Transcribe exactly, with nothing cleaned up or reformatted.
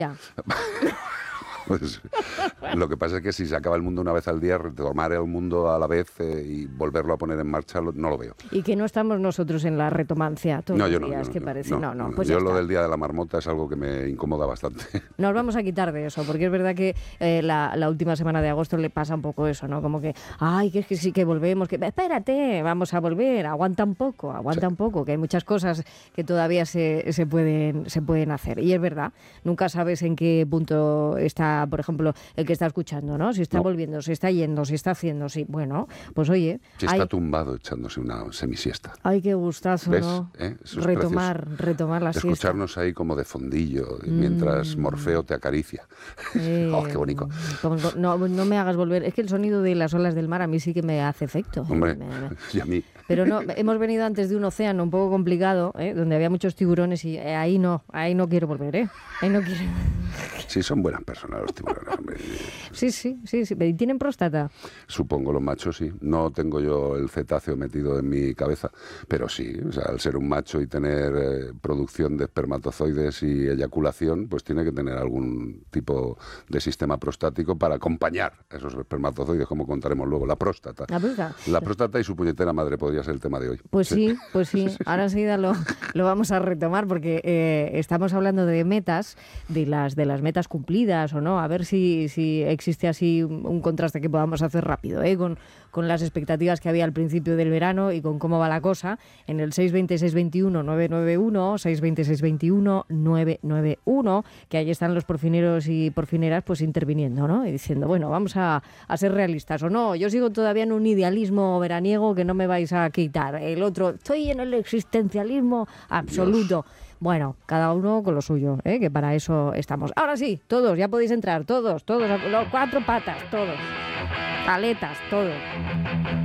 Ya. Pues, lo que pasa es que si se acaba el mundo una vez al día, retomar el mundo a la vez eh, y volverlo a poner en marcha, lo, no lo veo. Y que no estamos nosotros en la retomancia todos No, los yo no, días, yo no, que yo parece. no, No, no, no, pues yo ya lo está. del día de la marmota es algo que me incomoda bastante. Nos vamos a quitar de eso, porque es verdad que eh, la, la última semana de agosto le pasa un poco eso, ¿no? Como que, ay, que es que sí que volvemos, que espérate, vamos a volver, aguanta un poco, aguanta Sí. un poco, que hay muchas cosas que todavía se, se pueden se pueden hacer. Y es verdad, nunca sabes en qué punto está, por ejemplo, el que está escuchando, ¿no? Si está No. volviendo, si está yendo, si está haciendo, sí. Bueno, pues oye, Si hay, está tumbado echándose una semisiesta. ay, qué gustazo, ¿Ves? ¿no? ¿Eh? Eso es Retomar, retomar la siesta. Escucharnos ahí como de fondillo, mientras Mm. Morfeo te acaricia. Eh, ¡Oh, qué bonito! como- no, no me hagas volver. Es que el sonido de las olas del mar a mí sí que me hace efecto. ¿eh? Hombre, Me- me- y a mí. Pero no, hemos venido antes de un océano un poco complicado, ¿eh? Donde había muchos tiburones y eh, ahí no, ahí no quiero volver, ¿eh? Ahí no quiero. Sí, son buenas personas los tiburones, hombre. Sí, sí, sí, sí. ¿Y tienen próstata? Supongo los machos sí. No tengo yo el cetáceo metido en mi cabeza, pero sí, o sea, al ser un macho y tener eh, producción de espermatozoides y eyaculación, pues tiene que tener algún tipo de sistema prostático para acompañar esos espermatozoides, como contaremos luego. La próstata. La próstata. La próstata y su puñetera madre podría ser el tema de hoy. Pues sí, pues sí. Ahora enseguida lo, lo vamos a retomar porque eh, estamos hablando de metas, de las de las metas cumplidas o no. A ver si, si existe así un, un contraste que podamos hacer rápido, ¿eh? Con, con las expectativas que había al principio del verano y con cómo va la cosa. En el seis veinte, seis veintiuno, nueve nueve uno, seis veinte, seis veintiuno, nueve nueve uno, que ahí están los porfineros y porfineras pues interviniendo, ¿no? Y diciendo, bueno, vamos a, a ser realistas o no. Yo sigo todavía en un idealismo veraniego que no me vais a quitar. El otro, estoy en el existencialismo absoluto. Dios. Bueno, cada uno con lo suyo, ¿eh? Que para eso estamos. Ahora sí, todos, ya podéis entrar, todos, todos, los cuatro patas, todos, aletas, todos.